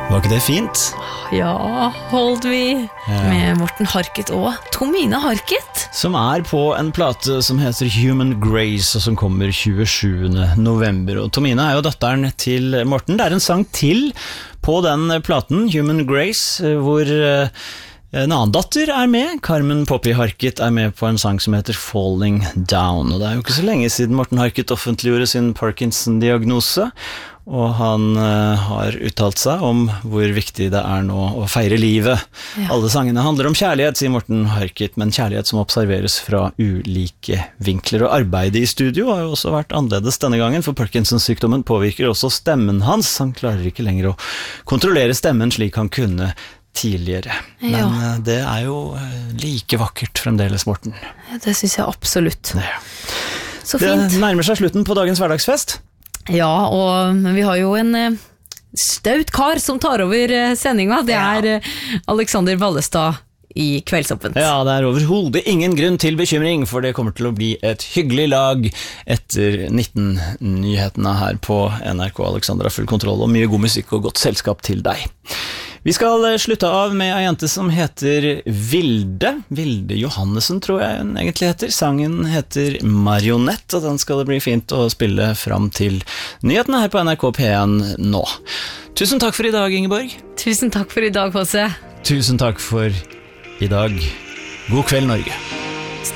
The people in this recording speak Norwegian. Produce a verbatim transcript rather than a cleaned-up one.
Var ikke det fint? Ja, Hold Me med Morten Harket og Tomine Harket. Som er på en plate som heter Human Grace, og som kommer tjuesjuende november. Og Tomine er jo datteren til Morten. Det er en sang til på den platen, Human Grace, hvor en annen datter er med. Carmen Poppy Harket er med på en sang som heter Falling Down. Og det er jo ikke så lenge siden Morten Harket offentliggjorde sin Parkinson-diagnose. Og han uh, har uttalt seg om hvor viktig det er nå å feire livet. Ja. Alle sangene handler om kjærlighet, sier Morten Harket, men kjærlighet som observeres fra ulike vinkler. Og arbeidet i studio har jo også vært annerledes denne gangen, for Parkinson-sykdommen påvirker også stemmen hans. Han klarer ikke lenger å kontrollere stemmen slik han kunne tidligere. Men ja. uh, det er jo uh, like vakkert fremdeles, Morten. Ja, det synes jeg absolutt. Ja. Så fint. Det nærmer seg slutten på dagens hverdagsfest. Ja, og vi har jo en eh, staut kar som tar over eh, sendinga. Det er eh, Alexander Vallestad i Kveldsåpent. Ja, det er overhodet ingen grunn til bekymring, for det kommer til å bli et hyggelig lag etter nitten-nyhetene her på N R K. Alexander har full kontroll, og mye god musikk og godt selskap til deg. Vi skal slutte av med en jente som heter Vilde. Vilde Johannessen, tror jeg hun egentlig heter. Sangen heter Marionett, og den skal det bli fint å spille fram til nyhetene her på N R K P en nå. Tusen takk for i dag, Ingeborg. Tusen takk for i dag, H C. Tusen takk for i dag. God kveld, Norge.